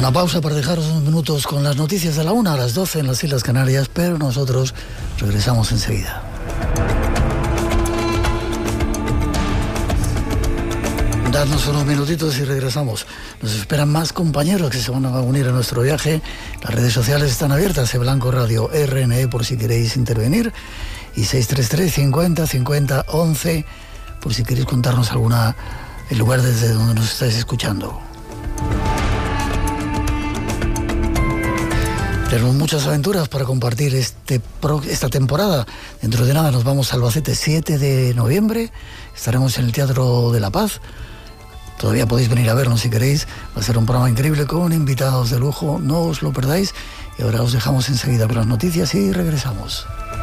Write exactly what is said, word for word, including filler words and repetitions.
Una pausa para dejaros unos minutos con las noticias de la una a las doce en las Islas Canarias, pero nosotros regresamos enseguida. Dadnos unos minutitos y regresamos. Nos esperan más compañeros que se van a unir a nuestro viaje. Las redes sociales están abiertas, Blanco Radio R N E, por si queréis intervenir, y seis tres tres, cincuenta, cincuenta, once, por si queréis contarnos alguna, el lugar desde donde nos estáis escuchando. Tenemos muchas aventuras para compartir este pro, esta temporada. Dentro de nada nos vamos a Albacete, siete de noviembre. Estaremos en el Teatro de la Paz. Todavía podéis venir a vernos si queréis. Va a ser un programa increíble con invitados de lujo. No os lo perdáis. Y ahora os dejamos enseguida con las noticias y regresamos.